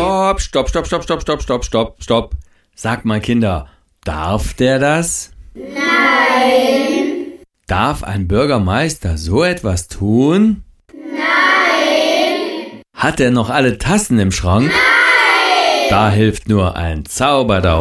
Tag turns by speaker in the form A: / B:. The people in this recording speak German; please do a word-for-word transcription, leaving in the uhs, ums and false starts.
A: Stopp, stopp, stopp, stopp, stopp, stopp, stopp, stopp, stopp. Sag mal, Kinder, darf der das?
B: Nein.
A: Darf ein Bürgermeister so etwas tun?
B: Nein.
A: Hat er noch alle Tassen im Schrank?
B: Nein.
A: Da hilft nur ein Zauberdauer.